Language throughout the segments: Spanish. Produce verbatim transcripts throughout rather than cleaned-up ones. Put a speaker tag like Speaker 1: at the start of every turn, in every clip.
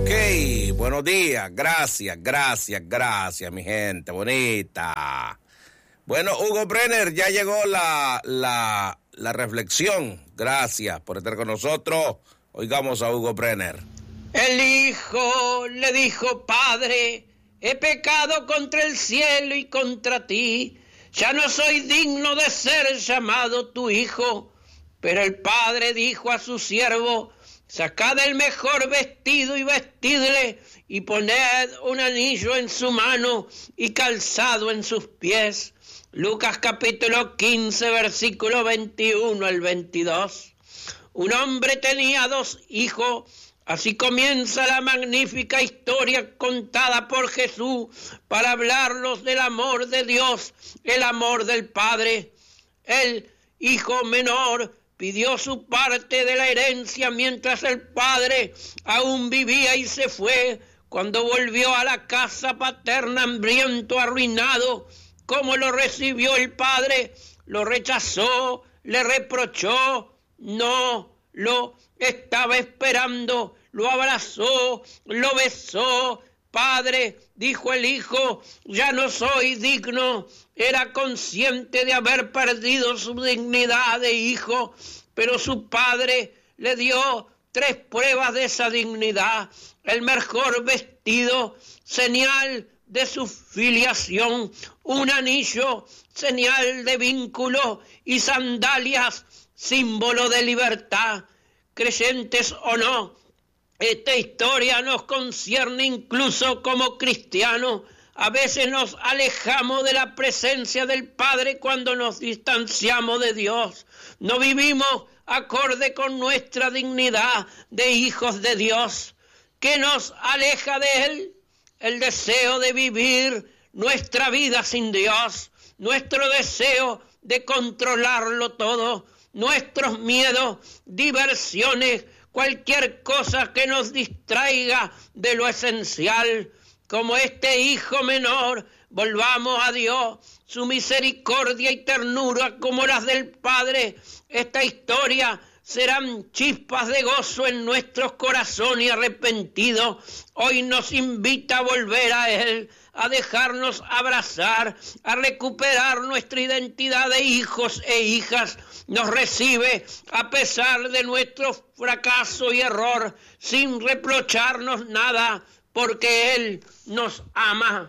Speaker 1: Ok, buenos días, gracias, gracias, gracias, mi gente bonita. Bueno, Hugo Brenner, ya llegó la, la, la reflexión. Gracias por estar con nosotros. Oigamos a Hugo Brenner.
Speaker 2: El hijo le dijo: Padre, he pecado contra el cielo y contra ti. Ya no soy digno de ser llamado tu hijo. Pero el padre dijo a su siervo: Sacad el mejor vestido y vestidle, y poned un anillo en su mano y calzado en sus pies. Lucas capítulo quince, versículo veintiuno al veintidós. Un hombre tenía dos hijos. Así comienza la magnífica historia contada por Jesús para hablarnos del amor de Dios, el amor del Padre. El hijo menor pidió su parte de la herencia mientras el padre aún vivía y se fue. Cuando volvió a la casa paterna hambriento, arruinado, ¿cómo lo recibió el padre? Lo rechazó, le reprochó, no lo estaba esperando, lo abrazó, lo besó. Padre, dijo el hijo, ya no soy digno. Era consciente de haber perdido su dignidad de hijo, pero su padre le dio tres pruebas de esa dignidad. El mejor vestido, señal de su filiación, un anillo, señal de vínculo, y sandalias, símbolo de libertad. Creyentes o no, esta historia nos concierne incluso como cristianos. A veces nos alejamos de la presencia del Padre cuando nos distanciamos de Dios. No vivimos acorde con nuestra dignidad de hijos de Dios. ¿Qué nos aleja de Él? El deseo de vivir nuestra vida sin Dios, nuestro deseo de controlarlo todo, nuestros miedos, diversiones, cualquier cosa que nos distraiga de lo esencial. Como este hijo menor, volvamos a Dios, su misericordia y ternura como las del Padre. Esta historia serán chispas de gozo en nuestros corazones arrepentidos. Hoy nos invita a volver a Él, a dejarnos abrazar, a recuperar nuestra identidad de hijos e hijas. Nos recibe a pesar de nuestro fracaso y error, sin reprocharnos nada, porque Él nos ama.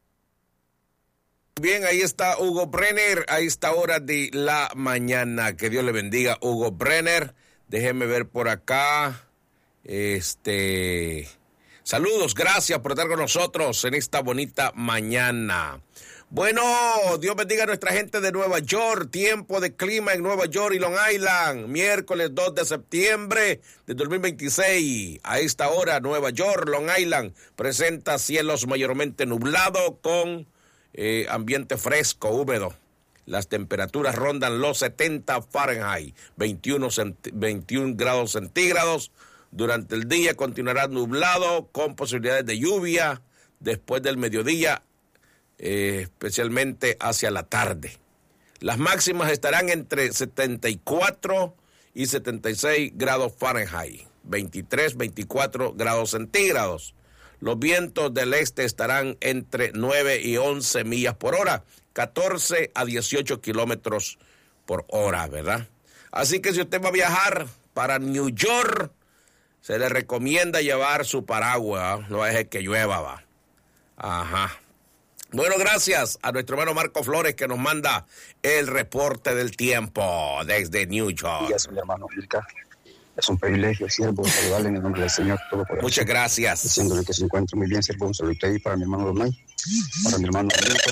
Speaker 1: Bien, ahí está Hugo Brenner, a esta hora de la mañana. Que Dios le bendiga, Hugo Brenner. Déjeme ver por acá. Este, saludos, gracias por estar con nosotros en esta bonita mañana. Bueno, Dios bendiga a nuestra gente de Nueva York. Tiempo de clima en Nueva York y Long Island. Miércoles dos de septiembre de dos mil veintiséis. A esta hora, Nueva York, Long Island presenta cielos mayormente nublados con eh, ambiente fresco, húmedo. Las temperaturas rondan los setenta Fahrenheit, veintiuno, veintiuno grados centígrados. Durante el día continuará nublado con posibilidades de lluvia después del mediodía, Eh, especialmente hacia la tarde. Las máximas estarán entre setenta y cuatro y setenta y seis grados Fahrenheit, veintitrés, veinticuatro grados centígrados. Los vientos del este estarán entre nueve y once millas por hora, catorce a dieciocho kilómetros por hora, ¿verdad? Así que si usted va a viajar para New York, se le recomienda llevar su paraguas, ¿eh? No es que llueva, va. Ajá. Bueno, gracias a nuestro hermano Marco Flores que nos manda el reporte del tiempo desde New York.
Speaker 3: Días, mi hermano Milka. Es un privilegio, siervo, saludarle en el nombre del Señor Todopoderoso.
Speaker 1: Muchas gracias.
Speaker 3: Diciéndole que se encuentre muy bien, siervo. Un saludo ahí para mi hermano Donay, para mi hermano Milka,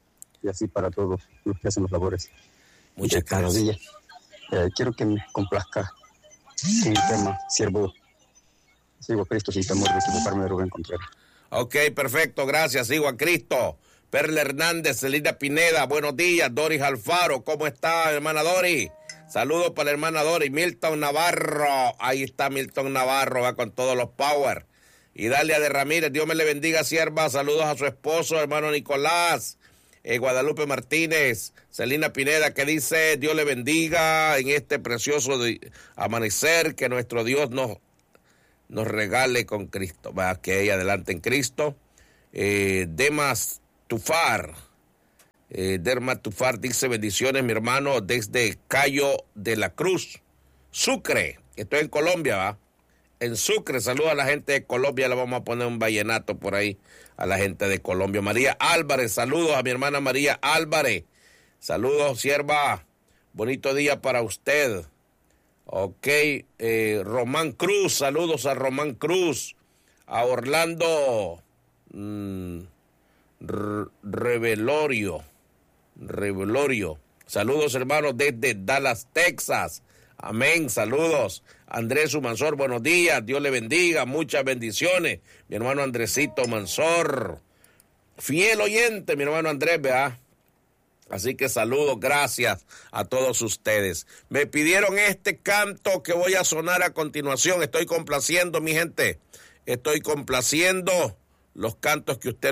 Speaker 3: y así para todos los que hacen los labores.
Speaker 1: Muchas gracias.
Speaker 3: Día. Eh, quiero que me complazca con un tema, siervo. Sigo a Cristo sin temor de equivocarme, de Rubén Contreras.
Speaker 1: Ok, perfecto, gracias. Sigo a Cristo. Perla Hernández, Celina Pineda, buenos días. Doris Alfaro, ¿cómo está, hermana Doris? Saludos para la hermana Doris. Milton Navarro, ahí está Milton Navarro, va con todos los power. Y Dalia de Ramírez, Dios me le bendiga, sierva. Saludos a su esposo, hermano Nicolás. Eh, Guadalupe Martínez, Celina Pineda, que dice, Dios le bendiga en este precioso amanecer, que nuestro Dios nos, nos regale con Cristo. Va, que ella adelante en Cristo. Eh, Demas Tufar. Eh, Derma Tufar dice bendiciones, mi hermano, desde Cayo de la Cruz, Sucre. Estoy en Colombia, ¿va? En Sucre, saluda a la gente de Colombia, le vamos a poner un vallenato por ahí a la gente de Colombia. María Álvarez, saludos a mi hermana María Álvarez. Saludos, sierva. Bonito día para usted. Ok, eh, Román Cruz, saludos a Román Cruz. A Orlando mmm, Revelorio. Revelorio. Saludos, hermanos, desde Dallas, Texas. Amén, saludos. Andrés Mansor, buenos días, Dios le bendiga, muchas bendiciones. Mi hermano Andresito Mansor, fiel oyente, mi hermano Andrés, ¿verdad? Así que saludos, gracias a todos ustedes. Me pidieron este canto que voy a sonar a continuación. Estoy complaciendo, mi gente. Estoy complaciendo los cantos que usted